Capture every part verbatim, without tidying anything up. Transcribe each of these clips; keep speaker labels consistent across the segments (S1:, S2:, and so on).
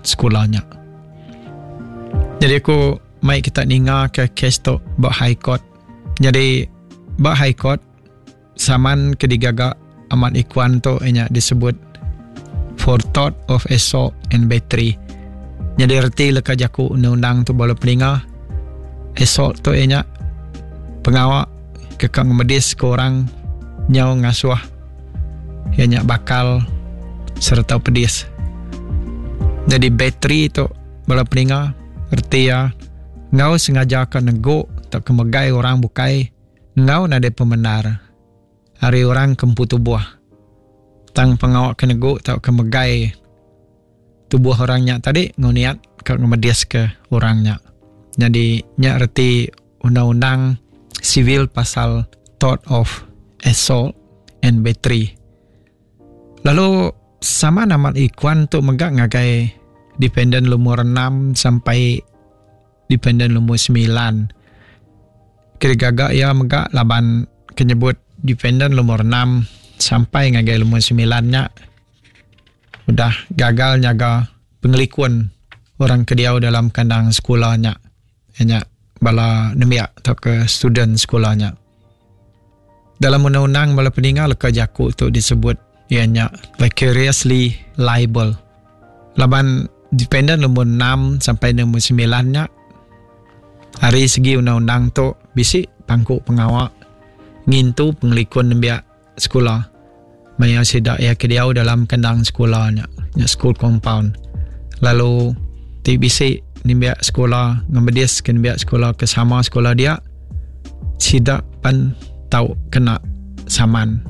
S1: sekolahnya. Jadi aku mai kita ninga ke kes tu bak High Court. Jadi bak High Court saman kedigaga amat ikuan tu enya disebut for thought of assault and battery. Jadi erti leka jaku undang-undang tu bala peninga assault tu enya pengawak kekang medis ke orang nyau ngasuh enya bakal serta pedis. Jadi battery tu bala peninga erti ya ngau sengaja kan nego tak kemegai orang bukai ngau nade pemenar hari orang kempu tubuh tang pengawak kenego tak kemegai tubuh orangnya tadi ngau niat ke ngemedias ke orangnya. Jadi nya erti undang-undang sivil pasal thought of assault and battery. Lalu sama nama ikuan tu megak ngagai dependent lumur enam sampai dependent lumur sembilan. Kira-kira ya megak laban kenyebut dependent lumur enam sampai ngagai lumur sembilan nya udah gagal nyaga pengelikuan orang kediau dalam kandang sekolahnya. Hanya bala nemiak atau ke student sekolahnya. Dalam undang-undang bala peninga leka jaku tu disebut ianya vicariously liable. Laban dependent nombor enam sampai nombor sembilan nya hari segi undang-undang tu bisi pangku pengawak ngintu pengelikuan nemiak sekolah maya sidak ya kediau dalam kandang sekolahnya, nya school compound. Lalu ti bisi nimbiak sekolah ngemedis ke nimbiak sekolah ke sama sekolah dia sidak pan tau kena saman.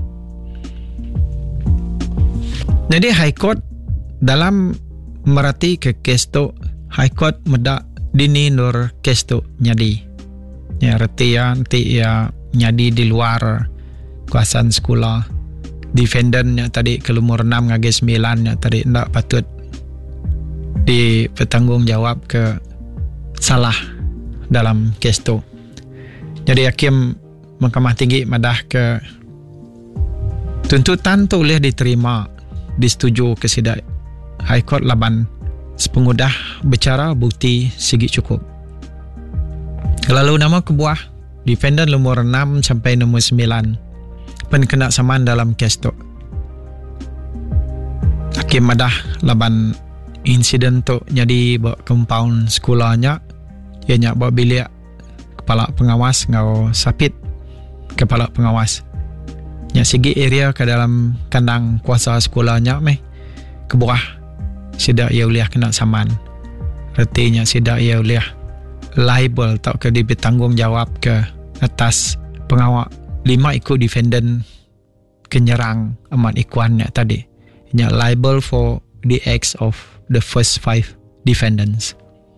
S1: Jadi High Court dalam merati ke kes tu High Court medak dini nur kes tu nyadi ya reti ya nanti ya nyadi di luar kuasaan sekolah defendantnya tadi ke lumur enam ngagai sembilan nya tadi ndak patut di bertanggung jawab ke salah dalam kes tu. Jadi hakim Mahkamah Tinggi madah ke tuntutan tu boleh diterima disetujui ke sidai High Court laban sepengudah bicara bukti segi cukup. Lalu nama kebuah defendant nomor enam sampai nomor sembilan pen kena saman dalam kes tu. Hakim madah laban insiden tu jadi buat compound sekolahnya ianya buat bilik kepala pengawas ngau sapit kepala pengawas nya segi area ke dalam kandang kuasa sekolahnya meh kebuah sida ia uliah kena saman artinya sida ia uliah liable tak ke ditanggung jawab ke atas pengawak lima ikut defendant kenyerang amat ikuannya tadi nya liable for the acts of the first five defendants.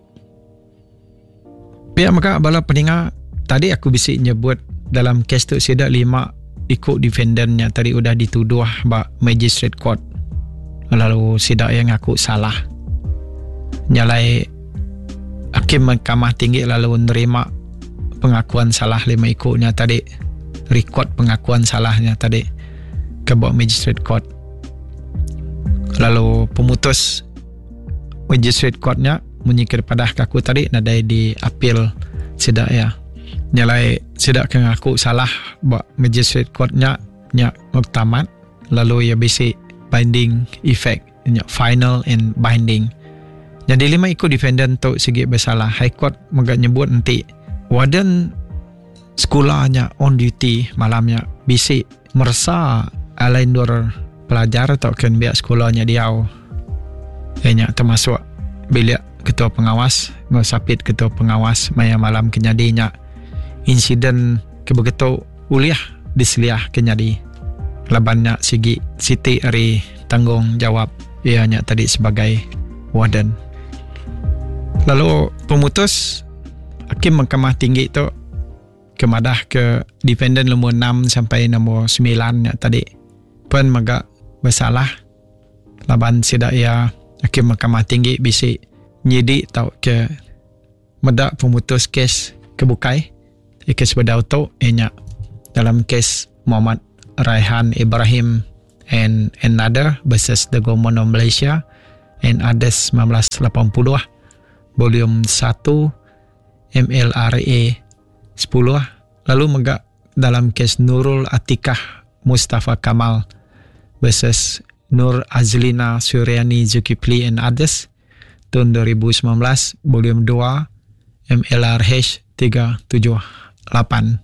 S1: Pihak maka bala peninga tadi aku bisik nyebut dalam kes tu sidak lima ikut defendantnya tadi udah dituduh ba magistrate court. Lalu sidak yang aku salah. Nyalai hakim Mahkamah Tinggi lalu nerima pengakuan salah lima ikutnya tadi, record pengakuan salahnya tadi ke bawah magistrate court. Lalu pemutus magistrate courtnya menyikir pada kaku tadi nadai di appeal sidak ya nyalai sidak ke ngaku salah buat magistrate courtnya nya muktamad lalu ya basic binding effect nya final and binding. Jadi lima ikut defendant tu segi bersalah. High Court megak nyebut nanti warden sekolahnya on duty malamnya bisi merasa alain dua pelajar atau kan biak sekolahnya diau ianya termasuk bilik ketua pengawas ngosapit ketua pengawas maya malam kenyadinya insiden kebegitu uliah diseliah kenyadi labannya sigi Siti Ari tanggung jawab ianya tadi sebagai warden. Lalu pemutus hakim Mahkamah Tinggi tu kemadah ke defendant nombor enam sampai nombor sembilan nya tadi pun megak bersalah laban sidak ya hakim Mahkamah Tinggi bisi nyidi tau ke medak pemutus kes kebukai kes bedau tu ianya dalam kes Muhammad Raihan Ibrahim and another versus the government of Malaysia and Others sembilan belas lapan puluh, volume satu, M L R A sepuluh. Lalu megak dalam kes Nurul Atikah Mustafa Kamal versus Nur Azlina Suryani Zulkifli and Others tahun dua ribu sembilan belas, volume dua, M L R H tiga tujuh lapan.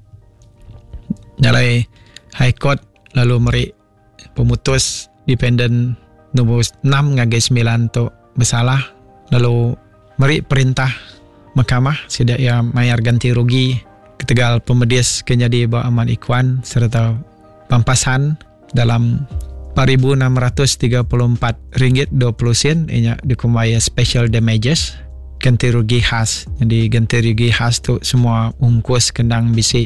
S1: Nyalai High Court lalu meri pemutus dependent nombor enam ngagai sembilan tu bersalah, lalu meri perintah mahkamah sida ia mayar ganti rugi ketegal pemedis kenyadi Ba Ahmad Ikhwan serta pampasan dalam empat ribu enam ratus tiga puluh empat ringgit dua puluh sen ianya dikumaya special damages, ganti rugi khas. Jadi ganti rugi khas tu semua ungkus kendang bisi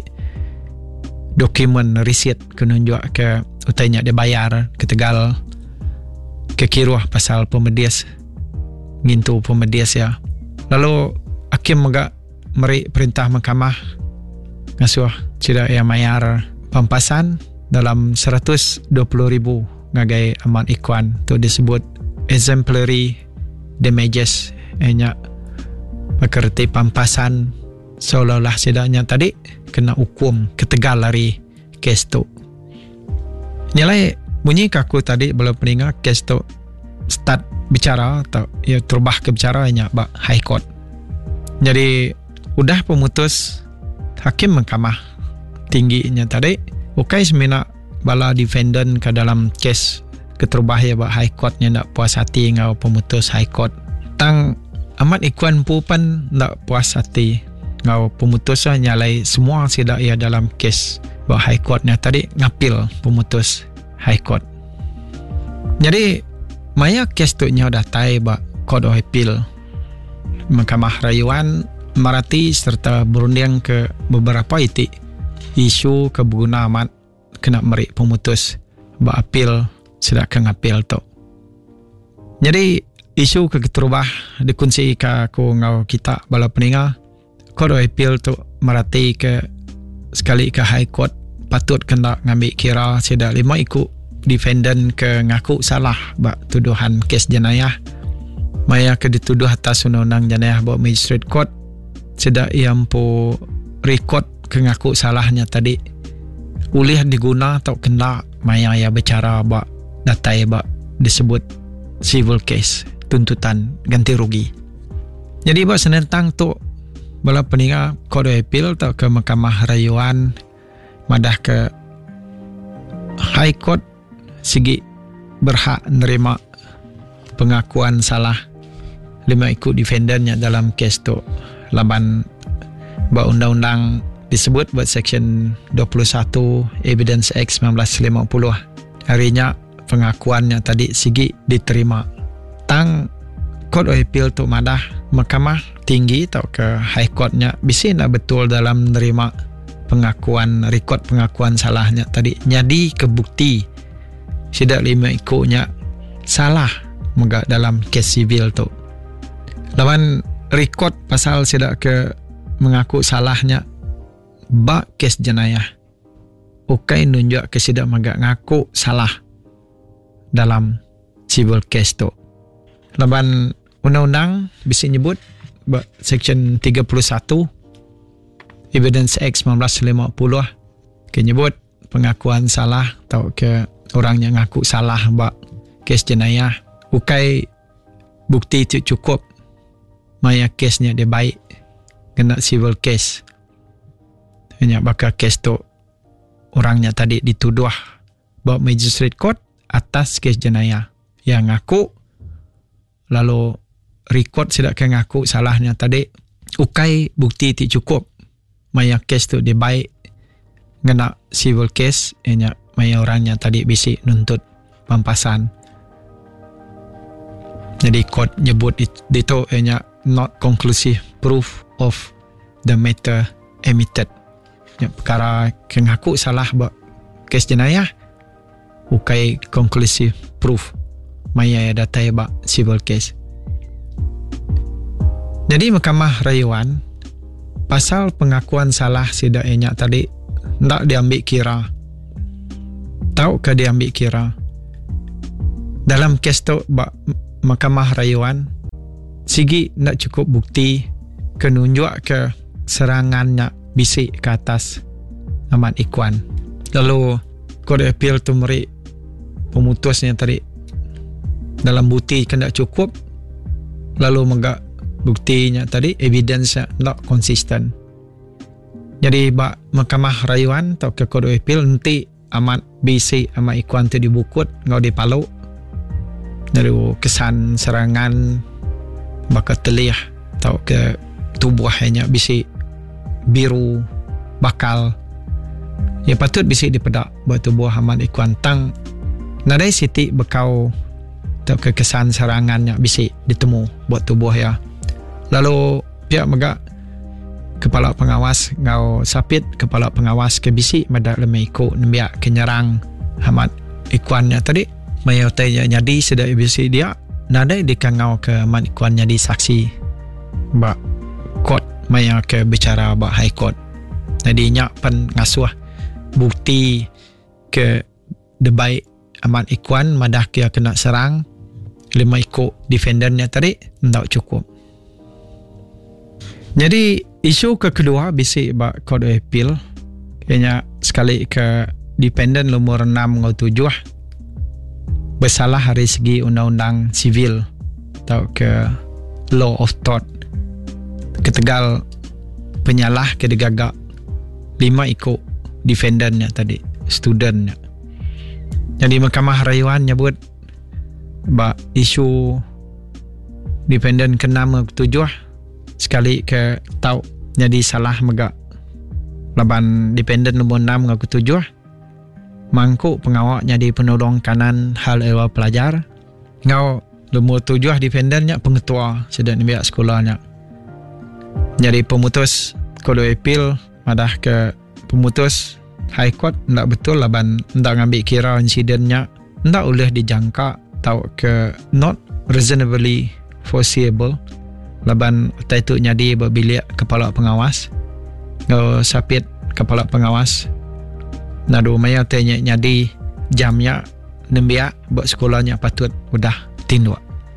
S1: dokumen risit kenunjuk ke utainya dia bayar ketegal kekiruah pasal pemedis ngintu pemedis ya. Lalu hakim megak meri perintah mahkamah ngasuh tidak ia mayar pampasan dalam seratus dua puluh ribu ngagai Ahmad Ikhwan tu disebut exemplary damages, ianya mengerti pampasan seolah-olah sidaknya tadi kena hukum ketegal lari kes tu. Nyalai bunyi kaku tadi belum peningat kes tu start bicara atau ya terubah ke bicara ianya Ba High Court. Jadi udah pemutus hakim mahkamah tingginya tadi ukai semina bala defendant ke dalam kes keterubah ya Ba High Courtnya ndak puas hati ngau pemutus High Court. Tang Ahmad Ikhwan pun pan ndak puas hati ngau pemutusnya nyalai semua sidak ia dalam kes Ba High Courtnya tadi ngapil pemutus High Court. Jadi maya kes tu nya datai Ba Court of Appeal Mahkamah Rayuan merati serta berunding ke beberapa itik isu kebeguna amat kena meri pemutus Ba apil sedak ke ngapil tu. Jadi isu keterubah dikunci ke aku ngau kita bala peninga Court of Appeal tu merati ke sekali ke High Court patut kena ngambil kira sedak lima ikut defendant ke ngaku salah ba tuduhan kes jenayah maya ke dituduh atas undang-undang jenayah ba magistrate court sedak yang pu record ke ngaku salahnya tadi ulih diguna atau kena maya ya bicara ba datai ba disebut civil case tuntutan ganti rugi. Jadi ba senentang tu bala peninga Court of Appeal atau ke Mahkamah Rayuan madah ke High Court sigi berhak nerima pengakuan salah lima ikut defendantnya dalam kes tu laban ba undang-undang disebut buat section dua puluh satu Evidence Act sembilan belas lima puluh. Harinya pengakuannya tadi sigi diterima. Tang Court of Appeal tu madah mahkamah tinggi atau ke High Courtnya bisa nak betul dalam menerima pengakuan, rekod pengakuan salahnya tadi nyadi kebukti sidak lima ikutnya salah megak dalam kes sivil tu. Lawan rekod pasal sidak ke mengaku salahnya ba kes jenayah ukai nunjuk ke sidak megak ngaku salah dalam civil case tu. Lawan undang-undang bisa nyebut ba section tiga puluh satu Evidence Act sembilan belas lima puluh ke nyebut pengakuan salah atau ke orang yang ngaku salah ba kes jenayah ukai bukti itu cukup maya kesnya dia baik kena civil case hanya bakal kes tu orangnya tadi dituduh ba magistrate court atas kes jenayah yang ngaku lalu record sidak ke ngaku salahnya tadi ukai bukti itu cukup maya kes tu dia baik kena civil case hanya maya orangnya tadi bisi nuntut pampasan. Jadi court nyebut itu hanya not conclusive proof of the matter admitted. Ya, perkara kengaku salah ba kes jenayah ukai conclusive proof maya ya datai ba civil case. Jadi Mahkamah Rayuan pasal pengakuan salah sidaknya tadi ndak diambil kira. Tahu ke diambil kira dalam kes tu ba Mahkamah Rayuan sigi nak cukup bukti kenunjuk ke serangannya bisik ke atas Ahmad Ikhwan. Lalu Kod Appeal tu meri pemutusnya tadi dalam bukti kena cukup, lalu megak buktinya tadi evidence-nya tak konsisten. Jadi bak Mahkamah Rayuan atau ke Kod Appeal nanti Ahmad bisik Ahmad Ikhwan tu dibukut ngau dipalu dari kesan serangan bakal telih atau ke tubuhnya bisik biru bakal ya patut bisik dipedak buat tubuh Ahmad Ikhwan tang nadai siti bekau atau ke kesan serangannya bisik ditemu buat tubuh ya. Lalu pihak megak kepala pengawas ngau sapit kepala pengawas ke bisik madak lemai ikut nembiak kenyerang Ahmad Ikhwannya tadi mayotanya nyadi sedai bisik dia nadai dikangau ke Ahmad Ikhwan nyadi saksi bak court maya ke bicara bak high court. Jadi nyak pen ngasuh bukti ke debai Ahmad Ikhwan madah kia kena serang lima ikut defendernya tadi tak cukup. Jadi isu ke kedua bisik bak Court of Appeal kayaknya sekali ke defendant nomor enam atau tujuh bersalah dari segi undang-undang sivil atau ke law of tort ketegal penyalah ke digagak lima ikut defendantnya tadi studentnya. Jadi Mahkamah Rayuan nyebut bak isu defendant ke enam ke tujuh sekali ke tau jadi salah megak laban defendant nombor enam ke tujuh mangkuk pengawak jadi penolong kanan hal ehwal pelajar ngau nombor tujuh defendantnya pengetua sedang pihak sekolahnya. Jadi pemutus Court of Appeal madah ke pemutus High Court ndak betul laban ndak ngambil kira insidennya ndak boleh dijangka atau ke not reasonably foreseeable laban itu nyadi berbilik kepala pengawas ngau sapit kepala pengawas nadu maya tanya nyadi jamnya nembiak buat sekolahnya patut udah tinduk.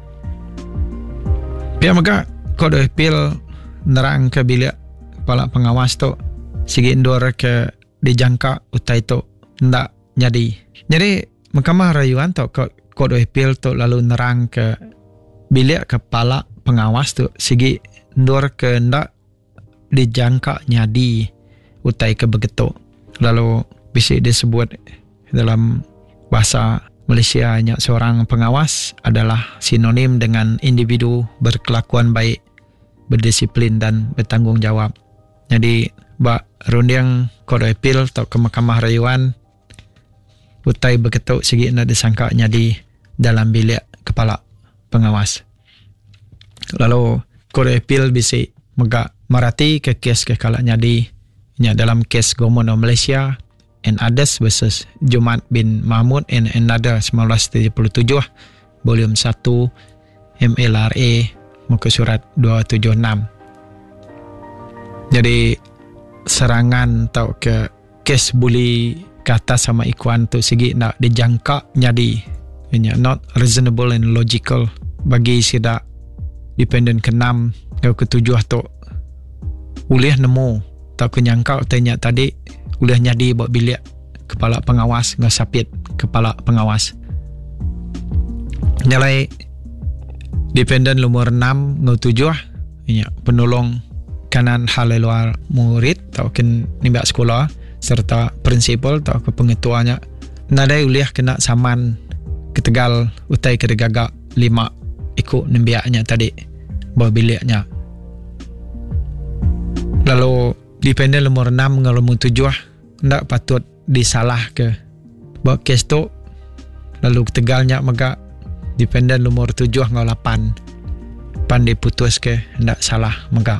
S1: Pihak maka Court of Appeal nerang ke bilik kepala pengawas tu segi indur ke dijangka utai tu ndak nyadi. Jadi Mahkamah Rayuan tu Court of Appeal tu lalu nerang ke bilik kepala pengawas tu segi indur ke ndak dijangka nyadi utai ke begitu. Lalu bisik disebut dalam bahasa Malaysia hanya seorang pengawas adalah sinonim dengan individu berkelakuan baik, berdisiplin dan bertanggungjawab. Jadi bak runding Court of Appeal atau ke Mahkamah Rayuan utai begitu segi nak disangka nyadi dalam bilik kepala pengawas. Lalu Court of Appeal bisik megak merati ke kes ke kalak nyadi nya dalam kes Government of Malaysia and Others versus Jumat bin Mahmud and Another seribu sembilan ratus tujuh puluh tujuh volume satu M L R A muka surat dua tujuh enam. Jadi serangan atau ke kes buli ke atas sama Ikhwan tu segi nak dijangka nyadi nya not reasonable and logical bagi sida dependent ke enam ke ketujuh tu ulih nemu tak kenyangka tanya tadi ulih nyadi buat bilik kepala pengawas ngasapit kepala pengawas nyalai dependent nomor enam ngau tujuh nya penolong kanan hal luar murid atau ken nimbak sekolah serta prinsipal atau ke pengetuanya nadai ulih kena saman ketegal utai kedegagak lima ikut nembiaknya tadi bawa biliknya. Lalu dependent nomor enam dengan nomor tujuh ndak patut disalah ke buat kes tu. Lalu ketegalnya maka dependent nomor tujuh dengan lapan pan diputus ke ndak salah maka.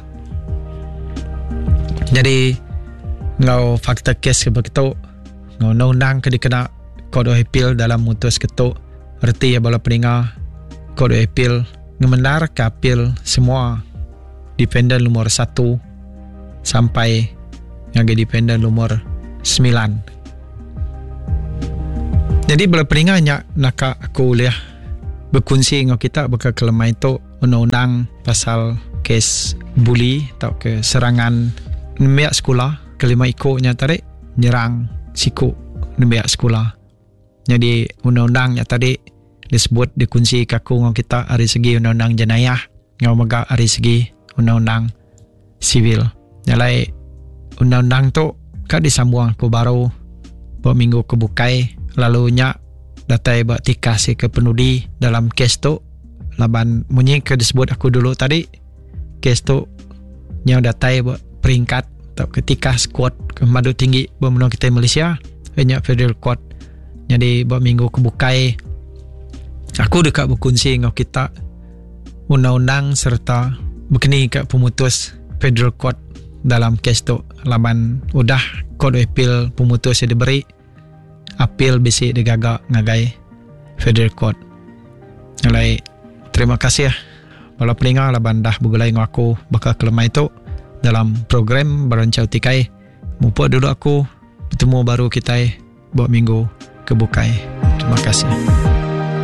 S1: Jadi ngau fakta kes ke begitu ngau undang ke dikena Court of Appeal dalam mutus ketuk erti ya bala peninga Court of Appeal ngemendar ke appeal semua dependent nomor satu sampai yang dependent nomor sembilan. Jadi bala peninga nya nak aku lihat berkongsi dengan kita bakal kelemah itu undang-undang pasal kes bully atau ke serangan nemiak sekolah. Kelima ikutnya tadi nyerang siku nemiak sekolah. Jadi undang-undangnya tadi disebut dikunci kaku dengan kita dari segi undang-undang jenayah, dengan megak dari segi undang-undang sivil. Jadi undang-undang tu kan disambung aku baru beberapa minggu kebukai lalu nyak datai buat tikasi ke penudi dalam kes tu laban munyi ke disebut aku dulu tadi kes tu nyak datai buat peringkat atau ketika squad ke madu tinggi bermenung kita Malaysia nyak federal court. Jadi beberapa minggu kebukai aku dekat berkongsi dengan kita undang-undang serta berkini kat pemutus federal court dalam kes tu laban udah court appeal pemutus yang diberi appeal besi digagak ngagai federal court. Jadi terima kasih lah para pelinga laban dah bergulai dengan aku bakal kelemah itu dalam program Berancau Tikai. Mumpuk dulu aku bertemu baru kita buat minggu kebukai. Terima kasih.